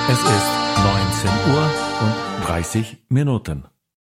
Es ist 19 Uhr und 30 Minuten.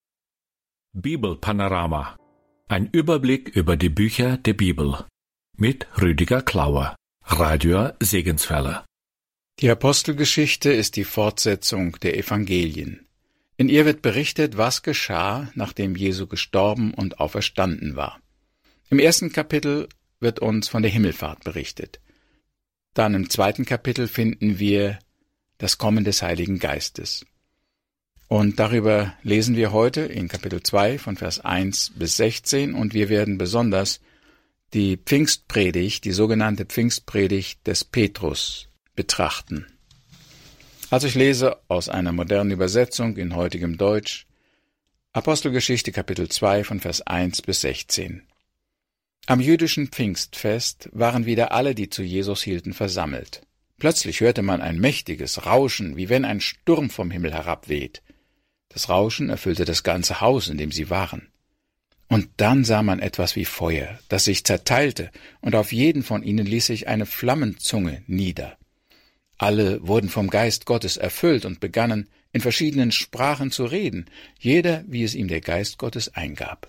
Bibelpanorama. Ein Überblick über die Bücher der Bibel. Mit Rüdiger Klauer, Radio Segenswelle. Die Apostelgeschichte ist die Fortsetzung der Evangelien. In ihr wird berichtet, was geschah, nachdem Jesu gestorben und auferstanden war. Im ersten Kapitel wird uns von der Himmelfahrt berichtet. Dann im zweiten Kapitel finden wir das Kommen des Heiligen Geistes. Und darüber lesen wir heute in Kapitel 2 von Vers 1 bis 16 und wir werden besonders die Pfingstpredigt, die sogenannte Pfingstpredigt des Petrus betrachten. Also ich lese aus einer modernen Übersetzung in heutigem Deutsch Apostelgeschichte Kapitel 2 von Vers 1 bis 16. Am jüdischen Pfingstfest waren wieder alle, die zu Jesus hielten, versammelt. Plötzlich hörte man ein mächtiges Rauschen, wie wenn ein Sturm vom Himmel herabweht. Das Rauschen erfüllte das ganze Haus, in dem sie waren. Und dann sah man etwas wie Feuer, das sich zerteilte, und auf jeden von ihnen ließ sich eine Flammenzunge nieder. Alle wurden vom Geist Gottes erfüllt und begannen, in verschiedenen Sprachen zu reden, jeder, wie es ihm der Geist Gottes eingab.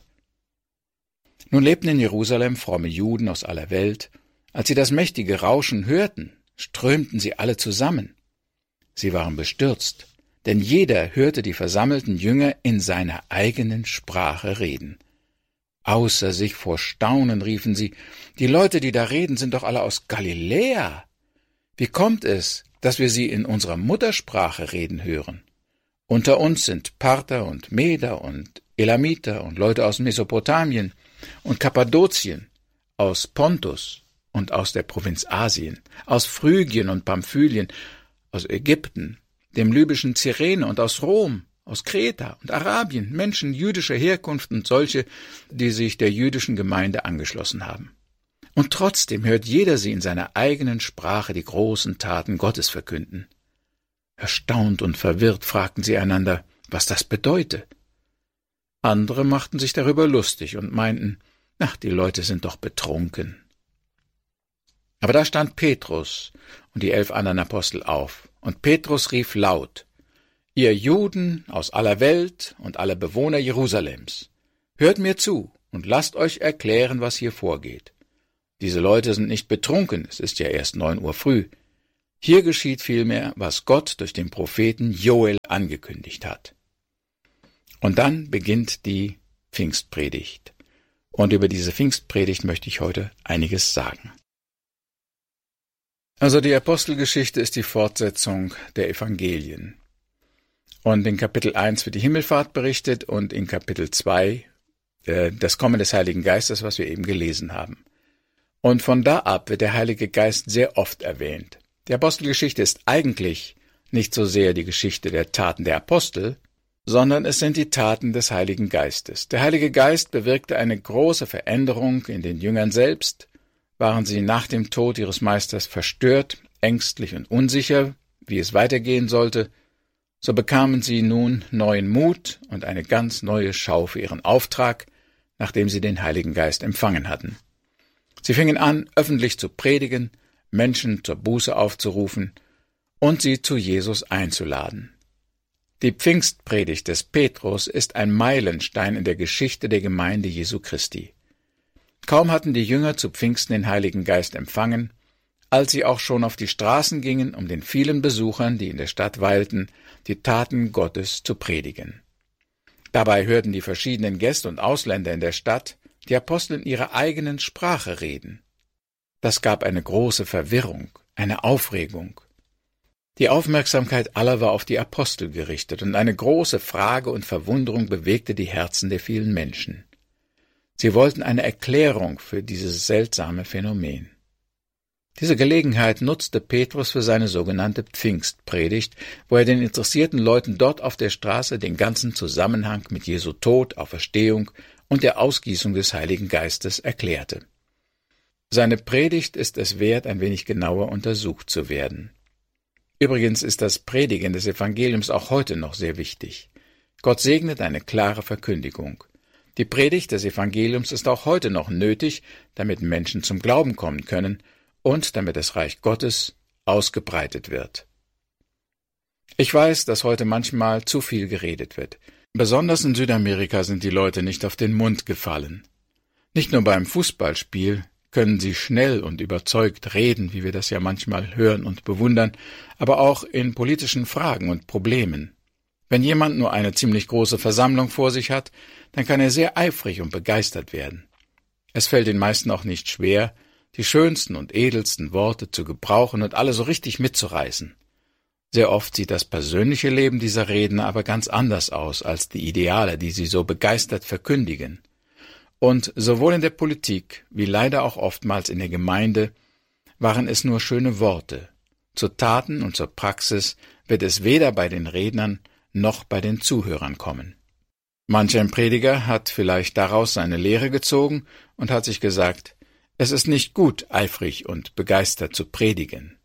Nun lebten in Jerusalem fromme Juden aus aller Welt. Als sie das mächtige Rauschen hörten, strömten sie alle zusammen. Sie waren bestürzt, denn jeder hörte die versammelten Jünger in seiner eigenen Sprache reden. Außer sich vor Staunen riefen sie, die Leute, die da reden, sind doch alle aus Galiläa. Wie kommt es, dass wir sie in unserer Muttersprache reden hören? Unter uns sind Parther und Meder und Elamiter und Leute aus Mesopotamien und Kappadokien, aus Pontus und aus der Provinz Asien, aus Phrygien und Pamphylien, aus Ägypten, dem libyschen Cyrene und aus Rom, aus Kreta und Arabien, Menschen jüdischer Herkunft und solche, die sich der jüdischen Gemeinde angeschlossen haben. Und trotzdem hört jeder sie in seiner eigenen Sprache die großen Taten Gottes verkünden. Erstaunt und verwirrt fragten sie einander, was das bedeute. Andere machten sich darüber lustig und meinten, ach, die Leute sind doch betrunken. Aber da stand Petrus und die 11 anderen Apostel auf, und Petrus rief laut, »Ihr Juden aus aller Welt und alle Bewohner Jerusalems, hört mir zu und lasst euch erklären, was hier vorgeht. Diese Leute sind nicht betrunken, es ist ja erst 9 Uhr früh. Hier geschieht vielmehr, was Gott durch den Propheten Joel angekündigt hat.« Und dann beginnt die Pfingstpredigt. Und über diese Pfingstpredigt möchte ich heute einiges sagen. Also die Apostelgeschichte ist die Fortsetzung der Evangelien. Und in Kapitel 1 wird die Himmelfahrt berichtet und in Kapitel 2 das Kommen des Heiligen Geistes, was wir eben gelesen haben. Und von da ab wird der Heilige Geist sehr oft erwähnt. Die Apostelgeschichte ist eigentlich nicht so sehr die Geschichte der Taten der Apostel, sondern es sind die Taten des Heiligen Geistes. Der Heilige Geist bewirkte eine große Veränderung in den Jüngern selbst. Waren sie nach dem Tod ihres Meisters verstört, ängstlich und unsicher, wie es weitergehen sollte, so bekamen sie nun neuen Mut und eine ganz neue Schau für ihren Auftrag, nachdem sie den Heiligen Geist empfangen hatten. Sie fingen an, öffentlich zu predigen, Menschen zur Buße aufzurufen und sie zu Jesus einzuladen. Die Pfingstpredigt des Petrus ist ein Meilenstein in der Geschichte der Gemeinde Jesu Christi. Kaum hatten die Jünger zu Pfingsten den Heiligen Geist empfangen, als sie auch schon auf die Straßen gingen, um den vielen Besuchern, die in der Stadt weilten, die Taten Gottes zu predigen. Dabei hörten die verschiedenen Gäste und Ausländer in der Stadt die Apostel in ihrer eigenen Sprache reden. Das gab eine große Verwirrung, eine Aufregung. Die Aufmerksamkeit aller war auf die Apostel gerichtet, und eine große Frage und Verwunderung bewegte die Herzen der vielen Menschen. Sie wollten eine Erklärung für dieses seltsame Phänomen. Diese Gelegenheit nutzte Petrus für seine sogenannte Pfingstpredigt, wo er den interessierten Leuten dort auf der Straße den ganzen Zusammenhang mit Jesu Tod, Auferstehung und der Ausgießung des Heiligen Geistes erklärte. Seine Predigt ist es wert, ein wenig genauer untersucht zu werden. Übrigens ist das Predigen des Evangeliums auch heute noch sehr wichtig. Gott segnet eine klare Verkündigung. Die Predigt des Evangeliums ist auch heute noch nötig, damit Menschen zum Glauben kommen können und damit das Reich Gottes ausgebreitet wird. Ich weiß, dass heute manchmal zu viel geredet wird. Besonders in Südamerika sind die Leute nicht auf den Mund gefallen. Nicht nur beim Fußballspiel können sie schnell und überzeugt reden, wie wir das ja manchmal hören und bewundern, aber auch in politischen Fragen und Problemen. Wenn jemand nur eine ziemlich große Versammlung vor sich hat, dann kann er sehr eifrig und begeistert werden. Es fällt den meisten auch nicht schwer, die schönsten und edelsten Worte zu gebrauchen und alle so richtig mitzureißen. Sehr oft sieht das persönliche Leben dieser Redner aber ganz anders aus als die Ideale, die sie so begeistert verkündigen. Und sowohl in der Politik wie leider auch oftmals in der Gemeinde waren es nur schöne Worte. Zu Taten und zur Praxis wird es weder bei den Rednern noch bei den Zuhörern kommen. Manch ein Prediger hat vielleicht daraus seine Lehre gezogen und hat sich gesagt, es ist nicht gut, eifrig und begeistert zu predigen.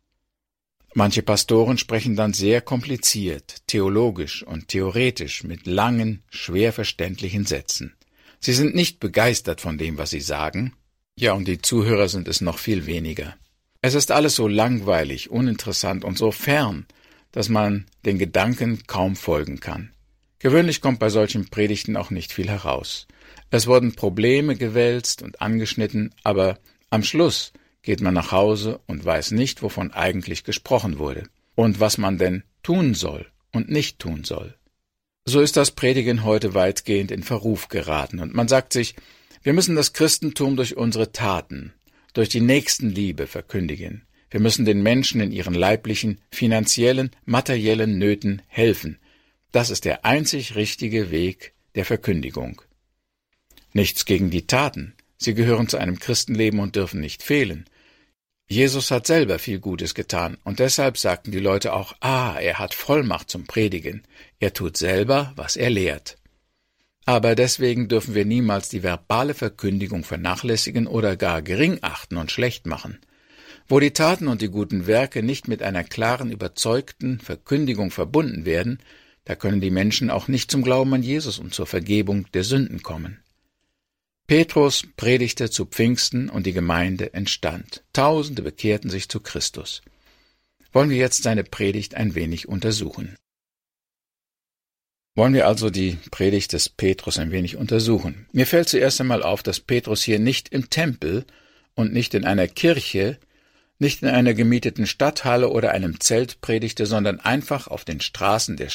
Manche Pastoren sprechen dann sehr kompliziert, theologisch und theoretisch mit langen, schwer verständlichen Sätzen. Sie sind nicht begeistert von dem, was sie sagen. Ja, und die Zuhörer sind es noch viel weniger. Es ist alles so langweilig, uninteressant und so fern, dass man den Gedanken kaum folgen kann. Gewöhnlich kommt bei solchen Predigten auch nicht viel heraus. Es wurden Probleme gewälzt und angeschnitten, aber am Schluss geht man nach Hause und weiß nicht, wovon eigentlich gesprochen wurde und was man denn tun soll und nicht tun soll. So ist das Predigen heute weitgehend in Verruf geraten und man sagt sich, wir müssen das Christentum durch unsere Taten, durch die Nächstenliebe verkündigen. Wir müssen den Menschen in ihren leiblichen, finanziellen, materiellen Nöten helfen. Das ist der einzig richtige Weg der Verkündigung. Nichts gegen die Taten. Sie gehören zu einem Christenleben und dürfen nicht fehlen. Jesus hat selber viel Gutes getan, und deshalb sagten die Leute auch, er hat Vollmacht zum Predigen. Er tut selber, was er lehrt. Aber deswegen dürfen wir niemals die verbale Verkündigung vernachlässigen oder gar gering achten und schlecht machen. Wo die Taten und die guten Werke nicht mit einer klaren, überzeugten Verkündigung verbunden werden, da können die Menschen auch nicht zum Glauben an Jesus und zur Vergebung der Sünden kommen. Petrus predigte zu Pfingsten und die Gemeinde entstand. Tausende bekehrten sich zu Christus. Wollen wir jetzt seine Predigt ein wenig untersuchen. Wollen wir also die Predigt des Petrus ein wenig untersuchen. Mir fällt zuerst einmal auf, dass Petrus hier nicht im Tempel und nicht in einer Kirche, nicht in einer gemieteten Stadthalle oder einem Zelt predigte, sondern einfach auf den Straßen der